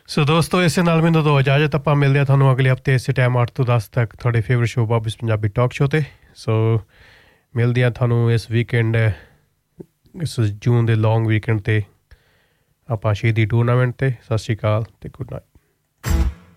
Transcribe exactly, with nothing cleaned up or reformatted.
ਸੋ ਦੋਸਤੋ ਇਸੇ ਨਾਲ ਮੈਨੂੰ ਦੋ ਇਜਾਜ਼ਤ। ਆਪਾਂ ਮਿਲਦੇ ਹਾਂ ਤੁਹਾਨੂੰ ਅਗਲੇ ਹਫ਼ਤੇ ਇਸੇ ਟਾਈਮ ਅੱਠ ਤੋਂ ਦਸ ਤੱਕ ਤੁਹਾਡੇ favourite show ਬਾਬੀਜ਼ Punjabi talk show 'ਤੇ। ਸੋ ਮਿਲਦੇ ਹਾਂ ਤੁਹਾਨੂੰ ਇਸ ਵੀਕਐਂਡ, ਇਸ ਜੂਨ ਦੇ ਲੌਂਗ ਵੀਕਐਂਡ 'ਤੇ ਆਪਾਂ ਸ਼ਹੀਦੀ ਟੂਰਨਾਮੈਂਟ 'ਤੇ। ਸਤਿ ਸ਼੍ਰੀ ਅਕਾਲ ਅਤੇ ਗੁੱਡ ਨਾਈਟ।